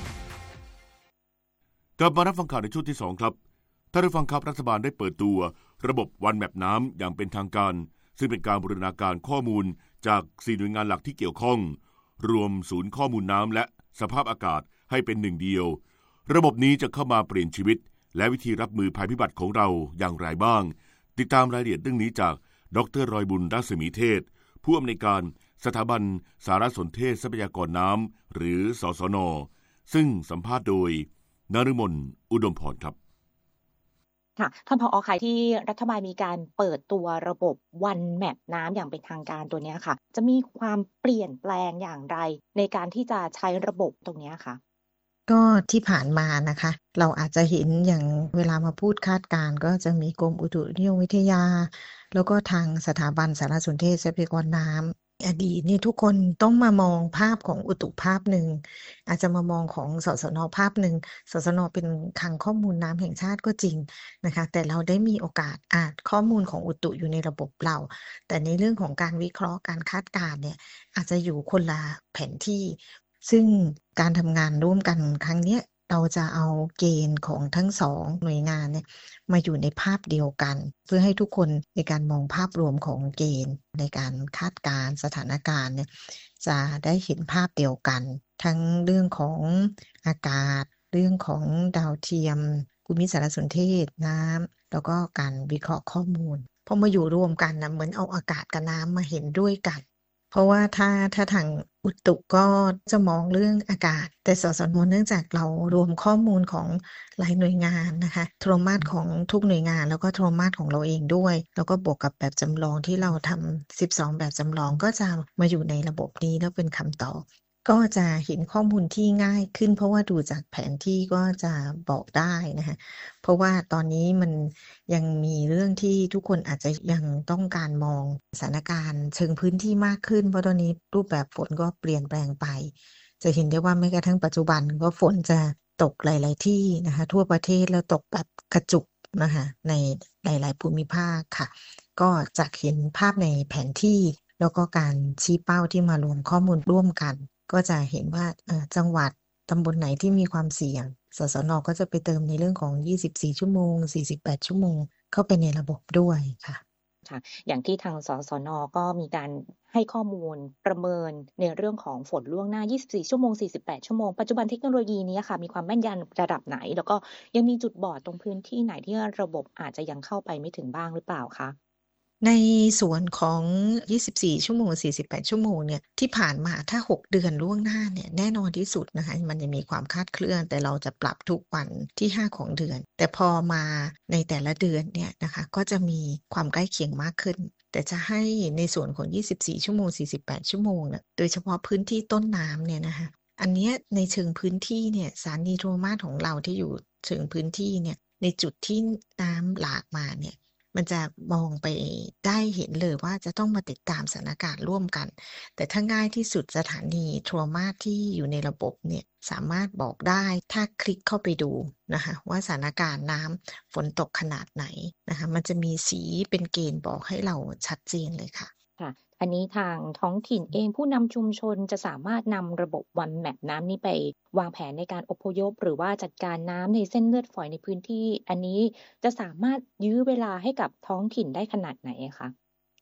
กลับมารับฟังข่าวในช่วงที่สองครับท่านผู้ฟังครับรัฐบาลได้เปิดตัวระบบวันแมปน้ำอย่างเป็นทางการซึ่งเป็นการบูรณาการข้อมูลจากสี่หน่วยงานหลักที่เกี่ยวข้องรวมศูนย์ข้อมูลน้ำและสภาพอากาศให้เป็นหนึ่งเดียวระบบนี้จะเข้ามาเปลี่ยนชีวิตและวิธีรับมือภัยพิบัติของเราอย่างไรบ้างติดตามรายละเอียดเรื่องนี้จากดร.รอยบุญรัศมีเทศผู้อำนวยการสถาบันสารสนเทศทรัพยากรน้ำหรือสสน.ซึ่งสัมภาษณ์โดยนฤมลอุดมพรครับค่ะท่านผอ.ค่ะที่รัฐบาลมีการเปิดตัวระบบวันแมปน้ำอย่างเป็นทางการตัวนี้ค่ะจะมีความเปลี่ยนแปลงอย่างไรในการที่จะใช้ระบบตรงนี้ค่ะก็ที่ผ่านมานะคะเราอาจจะเห็นอย่างเวลามาพูดคาดการณ์ก็จะมีกรมอุตุนิยมวิทยาแล้วก็ทางสถาบันสารสนเทศทรัพยากรน้ำอดีตนี่ทุกคนต้องมามองภาพของอุตุภาพหนึ่งอาจจะมามองของสสนภาพหนึ่งสสนเป็นคลังข้อมูลน้ำแห่งชาติก็จริงนะคะแต่เราได้มีโอกาสอ่านข้อมูลของอุตุอยู่ในระบบเราแต่ในเรื่องของการวิเคราะห์การคาดการณ์เนี่ยอาจจะอยู่คนละแผนที่ซึ่งการทำงานร่วมกันครั้งนี้เราจะเอาเกณฑ์ของทั้งสองหน่วยงานเนี่ยมาอยู่ในภาพเดียวกันเพื่อให้ทุกคนในการมองภาพรวมของเกณฑ์ในการคาดการณ์สถานการณ์เนี่ยจะได้เห็นภาพเดียวกันทั้งเรื่องของอากาศเรื่องของดาวเทียมภูมิสารสนเทศน้ำแล้วก็การวิเคราะห์ข้อมูลพอมาอยู่รวมกันนะเหมือนเอาอากาศกับน้ำมาเห็นด้วยกันเพราะว่าถ้าถ้าทางอุตุก็จะมองเรื่องอากาศแต่สสนเนื่องจากเรารวมข้อมูลของหลายหน่วยงานนะคะโทรมาสของทุกหน่วยงานแล้วก็โทรมาสของเราเองด้วยแล้วก็บวกกับแบบจำลองที่เราทำสิบสองแบบจำลองก็จะมาอยู่ในระบบนี้แล้วเป็นคำตอบก็จะเห็นข้อมูลที่ง่ายขึ้นเพราะว่าดูจากแผนที่ก็จะบอกได้นะคะเพราะว่าตอนนี้มันยังมีเรื่องที่ทุกคนอาจจะยังต้องการมองสถานการณ์เชิงพื้นที่มากขึ้นเพราะตอนนี้รูปแบบฝนก็เปลี่ยนแปลงไปจะเห็นได้ว่าแม้กระทั่งปัจจุบันก็ฝนจะตกหลายๆที่นะคะทั่วประเทศแล้วตกแบบกระจุกนะคะในหลายๆภูมิภาคค่ะก็จะเห็นภาพในแผนที่แล้วก็การชี้เป้าที่มารวมข้อมูลร่วมกันก็จะเห็นว่าจังหวัดตำบลไหนที่มีความเสี่ยงสสนก็จะไปเติมในเรื่องของยี่สิบสี่ชั่วโมงสี่สิบแปดชั่วโมงเข้าไปในระบบด้วยค่ะค่ะอย่างที่ทางสสนก็มีการให้ข้อมูลประเมินในเรื่องของฝนล่วงหน้ายี่สิบสี่ชั่วโมงสี่สิบแปดชั่วโมงปัจจุบันเทคโนโลยีนี้ค่ะมีความแม่นยำระดับไหนแล้วก็ยังมีจุดบอดตรงพื้นที่ไหนที่ระบบอาจจะยังเข้าไปไม่ถึงบ้างหรือเปล่าคะในส่วนของยี่สิบสี่ชั่วโมงสี่สิบแปดชั่วโมงเนี่ยที่ผ่านมาถ้าหกเดือนล่วงหน้าเนี่ยแน่นอนที่สุดนะคะมันจะมีความคลาดเคลื่อนแต่เราจะปรับทุกวันที่ห้าของเดือนแต่พอมาในแต่ละเดือนเนี่ยนะคะก็จะมีความใกล้เคียงมากขึ้นแต่จะให้ในส่วนของยี่สิบสี่ชั่วโมงสี่สิบแปดชั่วโมงเนี่ยโดยเฉพาะพื้นที่ต้นน้ำเนี่ยนะคะอันนี้ในเชิงพื้นที่เนี่ยสถานีโทรมาสของเราที่อยู่เชิงพื้นที่เนี่ยในจุดที่น้ำหลากมาเนี่ยมันจะมองไปได้เห็นเลยว่าจะต้องมาติดตามสถานการณ์ร่วมกันแต่ถ้าง่ายที่สุดสถานีโทรมาสที่อยู่ในระบบเนี่ยสามารถบอกได้ถ้าคลิกเข้าไปดูนะคะว่าสถานการณ์น้ำฝนตกขนาดไหนนะคะมันจะมีสีเป็นเกณฑ์บอกให้เราชัดเจนเลยค่ะค่ะอันนี้ทางท้องถิ่นเองผู้นำชุมชนจะสามารถนำระบบวันแมปน้ำนี้ไปวางแผนในการอพยพหรือว่าจัดการน้ำในเส้นเลือดฝอยในพื้นที่อันนี้จะสามารถยื้อเวลาให้กับท้องถิ่นได้ขนาดไหนคะ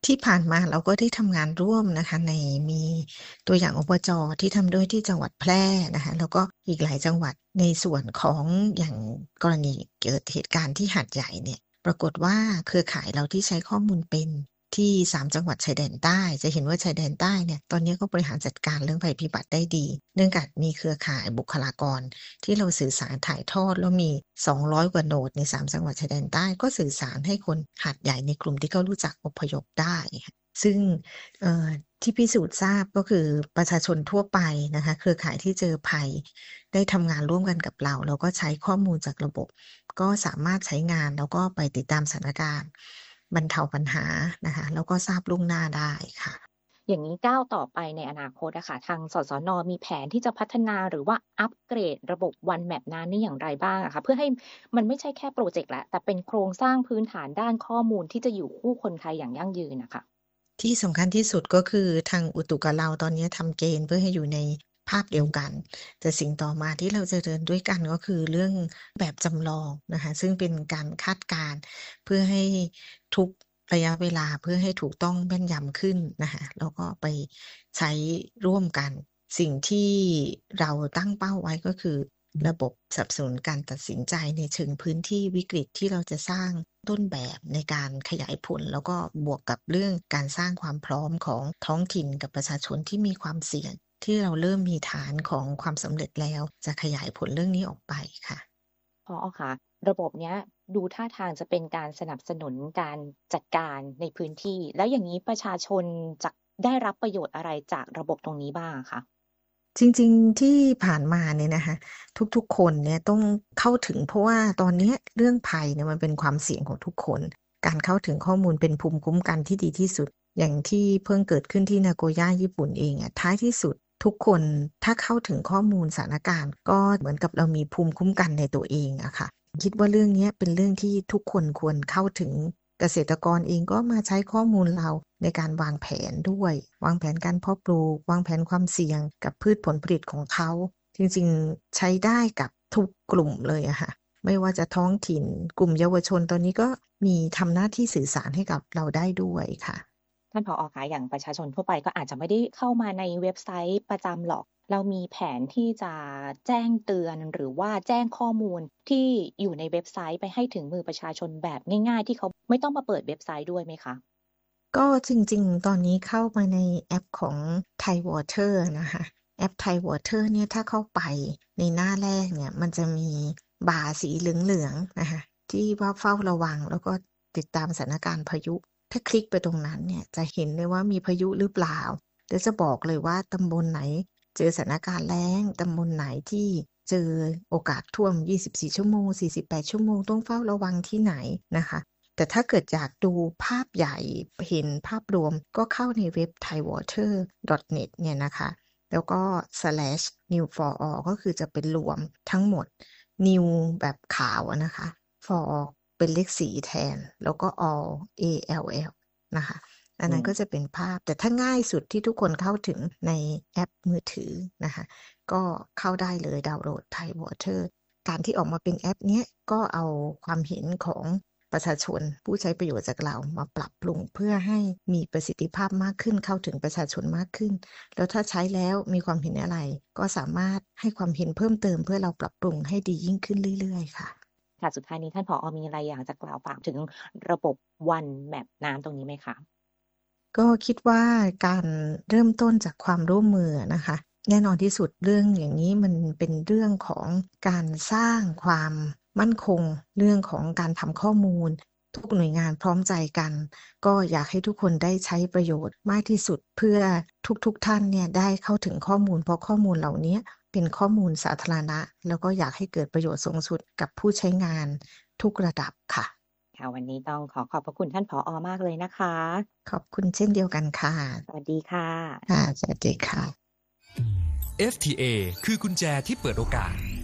ที่ผ่านมาเราก็ได้ทำงานร่วมนะคะในมีตัวอย่างอบจ.ที่ทำด้วยที่จังหวัดแพร่นะคะแล้วก็อีกหลายจังหวัดในส่วนของอย่างกรณีเกิดเหตุการณ์ที่หาดใหญ่เนี่ยปรากฏว่าเครือข่ายเราที่ใช้ข้อมูลเป็นที่สามจังหวัดชายแดนใต้จะเห็นว่าชายแดนใต้เนี่ยตอนนี้ก็บริหารจัดการเรื่องภัยพิบัติได้ดีเนื่องจากมีเครือข่ายบุคลากรที่เราสื่อสารถ่ายทอดแล้วมีสองร้อยกว่าโนดในสามจังหวัดชายแดนใต้ก็สื่อสารให้คนหาดใหญ่ในกลุ่มที่เขารู้จักอพยพได้ซึ่งที่พิสูจน์ทราบก็คือประชาชนทั่วไปนะคะเครือข่ายที่เจอภัยได้ทำงานร่วมกันกับเราแล้วก็ใช้ข้อมูลจากระบบก็สามารถใช้งานแล้วก็ไปติดตามสถานการณ์บรรเทาปัญหานะคะแล้วก็ทราบล่วงหน้าได้ค่ะอย่างนี้ก้าวต่อไปในอนาคตอะค่ะทางสสน.มีแผนที่จะพัฒนาหรือว่าอัปเกรดระบบ One Map นั้นนี่อย่างไรบ้างอะคะเพื่อให้มันไม่ใช่แค่โปรเจกต์ละแต่เป็นโครงสร้างพื้นฐานด้านข้อมูลที่จะอยู่คู่คนไทยอย่างยั่งยืนนะคะที่สำคัญที่สุดก็คือทางอุตุกับเราตอนนี้ทำเกณฑ์เพื่อให้อยู่ในภาพเดียวกันแต่สิ่งต่อมาที่เราจะเดินด้วยกันก็คือเรื่องแบบจำลองนะคะซึ่งเป็นการคาดการณ์เพื่อให้ทุกระยะเวลาเพื่อให้ถูกต้องแม่นยำขึ้นนะคะแล้วก็ไปใช้ร่วมกันสิ่งที่เราตั้งเป้าไว้ก็คือระบบสนับสนุนการตัดสินใจในเชิงพื้นที่วิกฤตที่เราจะสร้างต้นแบบในการขยายผลแล้วก็บวกกับเรื่องการสร้างความพร้อมของท้องถิ่นกับประชาชนที่มีความเสี่ยงที่เราเริ่มมีฐานของความสำเร็จแล้วจะขยายผลเรื่องนี้ออกไปค่ะพอค่ะระบบนี้ดูท่าทางจะเป็นการสนับสนุนการจัดการในพื้นที่แล้วอย่างนี้ประชาชนจะได้รับประโยชน์อะไรจากระบบตรงนี้บ้างคะจริงๆที่ผ่านมาเนี่ยนะคะทุกๆคนเนี่ยต้องเข้าถึงเพราะว่าตอนนี้เรื่องภัยเนี่ยมันเป็นความเสี่ยงของทุกคนการเข้าถึงข้อมูลเป็นภูมิคุ้มกันที่ดีที่สุดอย่างที่เพิ่งเกิดขึ้นที่นาโกย่าญี่ปุ่นเองอ่ะท้ายที่สุดทุกคนถ้าเข้าถึงข้อมูลสถานการณ์ก็เหมือนกับเรามีภูมิคุ้มกันในตัวเองอะค่ะคิดว่าเรื่องนี้เป็นเรื่องที่ทุกคนควรเข้าถึงเกษตรกรเองก็มาใช้ข้อมูลเราในการวางแผนด้วยวางแผนการเพาะปลูกวางแผนความเสี่ยงกับพืชผลผลิตของเขาจริงๆใช้ได้กับทุกกลุ่มเลยอะค่ะไม่ว่าจะท้องถิ่นกลุ่มเยาวชนตอนนี้ก็มีทำหน้าที่สื่อสารให้กับเราได้ด้วยค่ะท่านผอ.คะอย่างประชาชนทั่วไปก็อาจจะไม่ได้เข้ามาในเว็บไซต์ประจำหรอกเรามีแผนที่จะแจ้งเตือนหรือว่าแจ้งข้อมูลที่อยู่ในเว็บไซต์ไปให้ถึงมือประชาชนแบบง่ายๆที่เขาไม่ต้องมาเปิดเว็บไซต์ด้วยไหมคะก็จริงๆตอนนี้เข้ามาในแอปของ Thai Water นะคะแอป Thai Water เนี่ยถ้าเข้าไปในหน้าแรกเนี่ยมันจะมีบาร์สีเหลืองๆนะคะที่ว่าเฝ้าระวังแล้วก็ติดตามสถานการณ์พายุถ้าคลิกไปตรงนั้นเนี่ยจะเห็นเลยว่ามีพายุหรือเปล่าเดี๋ยวจะบอกเลยว่าตำบลไหนเจอสถานการณ์แล้งตำบลไหนที่เจอโอกาสท่วมยี่สิบสี่ชั่วโมงสี่สิบแปดชั่วโมงต้องเฝ้าระวังที่ไหนนะคะแต่ถ้าเกิดอยากดูภาพใหญ่เห็นภาพรวมก็เข้าในเว็บ ไทยวอเตอร์ ดอท เน็ต เนี่ยนะคะแล้วก็ slash new for all ก็คือจะเป็นรวมทั้งหมด new แบบขาวนะคะ for เป็นเลขสีแทนแล้วก็ all a l l นะคะอันนั้นก็จะเป็นภาพแต่ถ้าง่ายสุดที่ทุกคนเข้าถึงในแอปมือถือนะคะก็เข้าได้เลยดาวน์โหลด Thai Water การที่ออกมาเป็นแอปเนี้ยก็เอาความเห็นของประชาชนผู้ใช้ประโยชน์จากเรามาปรับปรุงเพื่อให้มีประสิทธิภาพมากขึ้นเข้าถึงประชาชนมากขึ้นแล้วถ้าใช้แล้วมีความเห็นอะไรก็สามารถให้ความเห็นเพิ่มเติมเพื่อเราปรับปรุงให้ดียิ่งขึ้นเรื่อยๆค่ะค่ะสุดท้ายนี้ท่านผอ.มีอะไรอยากจะกล่าวฝากถึงระบบ One Map น้ำตรงนี้ไหมคะก็คิดว่าการเริ่มต้นจากความร่วมมือนะคะแน่นอนที่สุดเรื่องอย่างนี้มันเป็นเรื่องของการสร้างความมั่นคงเรื่องของการทำข้อมูลทุกหน่วยงานพร้อมใจกันก็อยากให้ทุกคนได้ใช้ประโยชน์มากที่สุดเพื่อทุกๆท่านเนี่ยได้เข้าถึงข้อมูลเพราะข้อมูลเหล่านี้เป็นข้อมูลสาธารณะแล้วก็อยากให้เกิดประโยชน์สูงสุดกับผู้ใช้งานทุกระดับค่ะค่ะวันนี้ต้องขอขอบพระคุณท่านผอ.มากเลยนะคะขอบคุณเช่นเดียวกันค่ะสวัสดีค่ะค่ะสวัสดีค่ะเอฟ ที เอ คือกุญแจที่เปิดโอกาส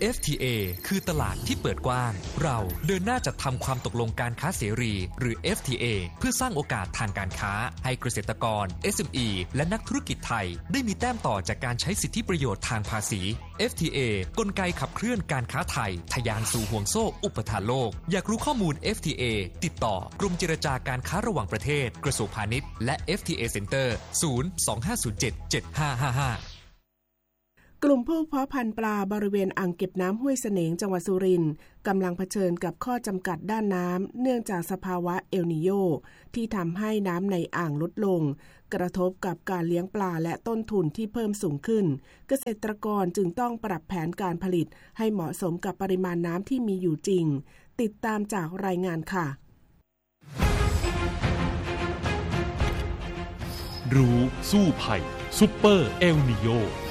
เอฟ ที เอ คือตลาดที่เปิดกว้างเราเดินหน้าจัดทำความตกลงการค้าเสรีหรือ เอฟ ที เอ เพื่อสร้างโอกาสทางการค้าให้เกษตรกร เอส เอ็ม อี และนักธุรกิจไทยได้มีแต้มต่อจากการใช้สิทธิประโยชน์ทางภาษี เอฟ ที เอ กลไกขับเคลื่อนการค้าไทยทะยานสู่ห่วงโซ่อุปทานโลกอยากรู้ข้อมูล เอฟ ที เอ ติดต่อกรมเจรจาการค้าระหว่างประเทศกระทรวงพาณิชย์และ เอฟ ที เอ Center ศูนย์ สอง ห้า ศูนย์ เจ็ด เจ็ด ห้า ห้า ห้ากลุ่มผู้เพาะพันธุ์ปลาบริเวณอ่างเก็บน้ำห้วยเสนงจังหวัดสุรินทร์กำลังเผชิญกับข้อจำกัดด้านน้ำเนื่องจากสภาวะเอลนีโญที่ทำให้น้ำในอ่างลดลงกระทบกับการเลี้ยงปลาและต้นทุนที่เพิ่มสูงขึ้นเกษตรกรจึงต้องปรับแผนการผลิตให้เหมาะสมกับปริมาณน้ำที่มีอยู่จริงติดตามจากรายงานค่ะรู้สู้ภัยซุปเปอร์เอลนีโญ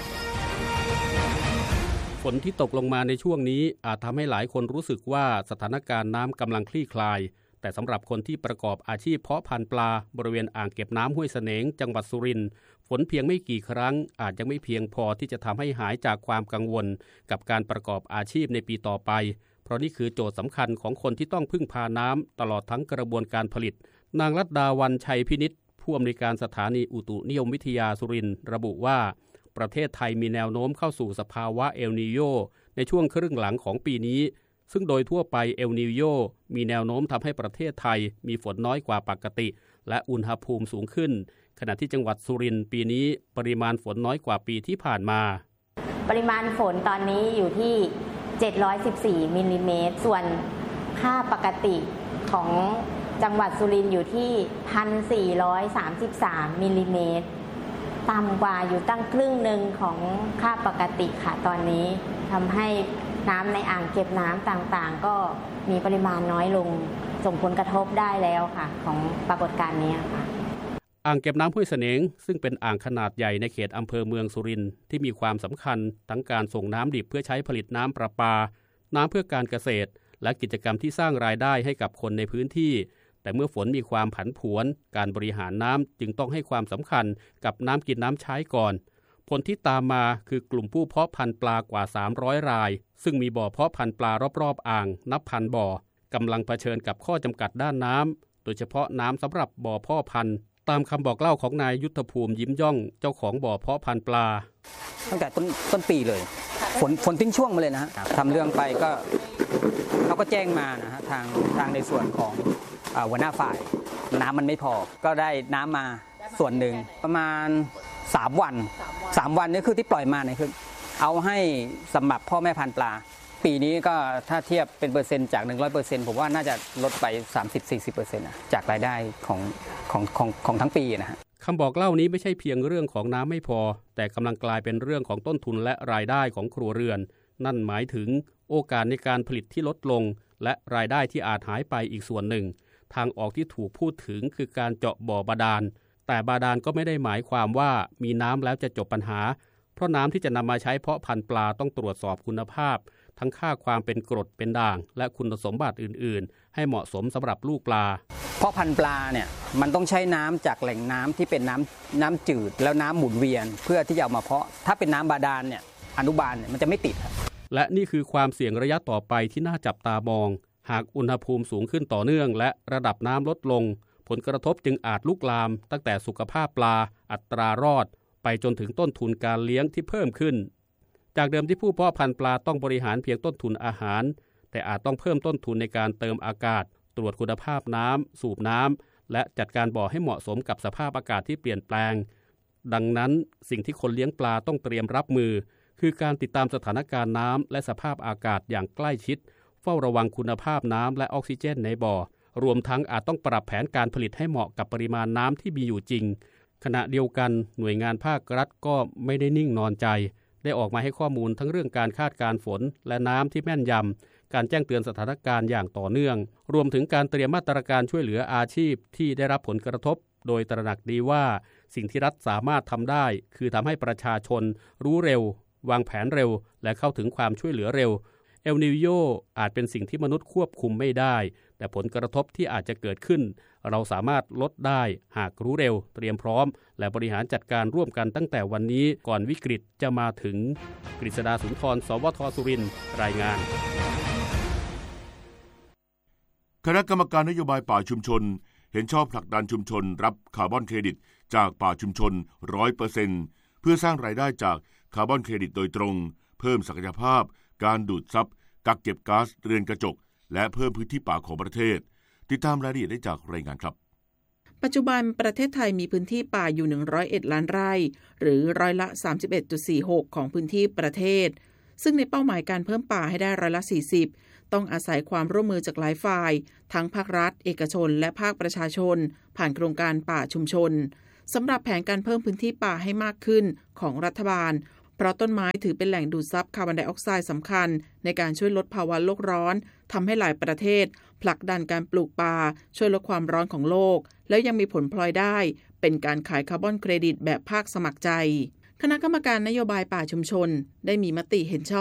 ฝนที่ตกลงมาในช่วงนี้อาจทำให้หลายคนรู้สึกว่าสถานการณ์น้ำกำลังคลี่คลายแต่สำหรับคนที่ประกอบอาชีพเพาะพันธุ์ปลาบริเวณอ่างเก็บน้ำห้วยเสนงจังหวัดสุรินทร์ฝนเพียงไม่กี่ครั้งอาจยังไม่เพียงพอที่จะทำให้หายจากความกังวลกับการประกอบอาชีพในปีต่อไปเพราะนี่คือโจทย์สำคัญของคนที่ต้องพึ่งพาน้ำตลอดทั้งกระบวนการผลิตนางรัตดาวันชัยพินิจผู้อำนวยการสถานีอุตุนิยมวิทยาสุรินทร์ระบุว่าประเทศไทยมีแนวโน้มเข้าสู่สภาวะเอลนีโญในช่วงครึ่งหลังของปีนี้ซึ่งโดยทั่วไปเอลนีโญมีแนวโน้มทำให้ประเทศไทยมีฝนน้อยกว่าปกติและอุณหภูมิสูงขึ้นขณะที่จังหวัดสุรินทร์ปีนี้ปริมาณฝนน้อยกว่าปีที่ผ่านมาปริมาณฝนตอนนี้อยู่ที่เจ็ดร้อยสิบสี่มิลลิเมตรส่วนค่าปกติของจังหวัดสุรินทร์อยู่ที่ หนึ่งพันสี่ร้อยสามสิบสาม มิลลิเมตรต่ำกว่าอยู่ตั้งครึ่งหนึ่งของค่าปกติค่ะตอนนี้ทำให้น้ำในอ่างเก็บน้ำต่างๆก็มีปริมาณน้อยลงส่งผลกระทบได้แล้วค่ะของปรากฏการณ์นี้ค่ะอ่างเก็บน้ำห้วยเสนงซึ่งเป็นอ่างขนาดใหญ่ในเขตอำเภอเมืองสุรินทร์ที่มีความสำคัญทั้งการส่งน้ำดิบเพื่อใช้ผลิตน้ำประปาน้ำเพื่อการเกษตรและกิจกรรมที่สร้างรายได้ให้กับคนในพื้นที่แต่เมื่อฝนมีความผันผวนการบริหารน้ำจึงต้องให้ความสำคัญกับน้ำกินน้ำใช้ก่อนผลที่ตามมาคือกลุ่มผู้เพาะพันธุ์ปลากว่าสามร้อยรายซึ่งมีบ่อเพาะพันธุ์ปลารอบๆอ่างนับพันบ่อกำลังเผชิญกับข้อจำกัดด้านน้ำโดยเฉพาะน้ำสำหรับบ่อเพาะพันธุ์ตามคำบอกเล่าของนายยุทธภูมิยิ้มย่องเจ้าของบ่อเพาะพันธุ์ปลาตั้งแต่ต้นต้นปีเลยฝนฝนทิ้งช่วงมาเลยนะฮะทำเรื่องไปก็เขาก็แจ้งมานะฮะทางทางในส่วนของหัวหน้าฝ่ายน้ำมันไม่พอก็ได้น้ำมาส่วนหนึ่งประมาณสามวันสามวันนี่คือที่ปล่อยมาเนี่ยคือเอาให้สำหรับพ่อแม่พันธุ์ปลาปีนี้ก็ถ้าเทียบเป็นเปอร์เซ็นต์จาก หนึ่งร้อยเปอร์เซ็นต์ ผมว่าน่าจะลดไป สามสิบถึงสี่สิบเปอร์เซ็นต์ นะจากรายได้ของของของของทั้งปีนะฮะคำบอกเล่านี้ไม่ใช่เพียงเรื่องของน้ำไม่พอแต่กำลังกลายเป็นเรื่องของต้นทุนและรายได้ของครัวเรือนนั่นหมายถึงโอกาสในการผลิตที่ลดลงและรายได้ที่อาจหายไปอีกส่วนหนึ่งทางออกที่ถูกพูดถึงคือการเจาะบ่อบาดาลแต่บาดาลก็ไม่ได้หมายความว่ามีน้ำแล้วจะจบปัญหาเพราะน้ำที่จะนำมาใช้เพาะพันธุ์ปลาต้องตรวจสอบคุณภาพทั้งค่าความเป็นกรดเป็นด่างและคุณสมบัติอื่นๆให้เหมาะสมสำหรับลูกปลาเพาะพันธุ์ปลาเนี่ยมันต้องใช้น้ำจากแหล่งน้ำที่เป็นน้ำน้ำจืดแล้วน้ำหมุนเวียนเพื่อที่จะเอามาเพาะถ้าเป็นน้ำบาดาลเนี่ยอนุบาลเนี่ยมันจะไม่ติดและนี่คือความเสี่ยงระยะต่อไปที่น่าจับตามองหากอุณหภูมิสูงขึ้นต่อเนื่องและระดับน้ำลดลงผลกระทบจึงอาจลุกลามตั้งแต่สุขภาพปลาอัตรารอดไปจนถึงต้นทุนการเลี้ยงที่เพิ่มขึ้นจากเดิมที่ผู้เพาะพันธุ์ปลาต้องบริหารเพียงต้นทุนอาหารแต่อาจต้องเพิ่มต้นทุนในการเติมอากาศตรวจคุณภาพน้ำสูบน้ำและจัดการบ่อให้เหมาะสมกับสภาพอากาศที่เปลี่ยนแปลงดังนั้นสิ่งที่คนเลี้ยงปลาต้องเตรียมรับมือคือการติดตามสถานการณ์น้ำและสภาพอากาศอย่างใกล้ชิดเฝ้าระวังคุณภาพน้ำและออกซิเจนในบ่อรวมทั้งอาจต้องปรับแผนการผลิตให้เหมาะกับปริมาณน้ำที่มีอยู่จริงขณะเดียวกันหน่วยงานภาครัฐก็ไม่ได้นิ่งนอนใจได้ออกมาให้ข้อมูลทั้งเรื่องการคาดการณ์ฝนและน้ำที่แม่นยำการแจ้งเตือนสถานการณ์อย่างต่อเนื่องรวมถึงการเตรียมมาตรการช่วยเหลืออาชีพที่ได้รับผลกระทบโดยตระหนักดีว่าสิ่งที่รัฐสามารถทำได้คือทำให้ประชาชนรู้เร็ววางแผนเร็วและเข้าถึงความช่วยเหลือเร็วเอลนีโญอาจเป็นสิ่งที่มนุษย์ควบคุมไม่ได้แต่ผลกระทบที่อาจจะเกิดขึ้นเราสามารถลดได้หากรู้เร็วเตรียมพร้อมและบริหารจัดการร่วมกันตั้งแต่วันนี้ก่อนวิกฤตจะมาถึงกฤษดาสุนทร สวทสุรินทร์รายงานคณะกรรมการนโยบายป่าชุมชนเห็นชอบผลักดันชุมชนรับคาร์บอนเครดิตจากป่าชุมชน ร้อยเปอร์เซ็นต์ เพื่อสร้างรายได้จากคาร์บอนเครดิตโดยตรงเพิ่มศักยภาพการดูดซับกักเก็บก๊าซเรือนกระจกและเพิ่มพื้นที่ป่าของประเทศติดตามรายละเอียดได้จากรายงานครับปัจจุบันประเทศไทยมีพื้นที่ป่าอยู่หนึ่งร้อยเอ็ดล้านไร่หรือร้อยละ สามสิบเอ็ดจุดสี่หก ของพื้นที่ประเทศซึ่งในเป้าหมายการเพิ่มป่าให้ได้ร้อยละสี่สิบต้องอาศัยความร่วมมือจากหลายฝ่ายทั้งภาครัฐเอกชนและภาคประชาชนผ่านโครงการป่าชุมชนสำหรับแผนการเพิ่มพื้นที่ป่าให้มากขึ้นของรัฐบาลเพราะต้นไม้ถือเป็นแหล่งดูดซับคาร์บอนไดออกไซด์สำคัญในการช่วยลดภาวะโลกร้อนทำให้หลายประเทศผลักดันการปลูกป่าช่วยลดความร้อนของโลกแล้วยังมีผลพลอยได้เป็นการขายคาร์บอนเครดิตแบบภาคสมัครใจคณะกรรมการนโยบายป่าชุมชนได้มีมติเห็นชอบ